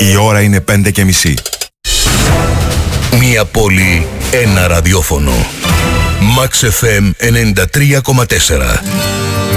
Η ώρα είναι 5:30. Μία πόλη, ένα ραδιόφωνο. Max FM 93,4.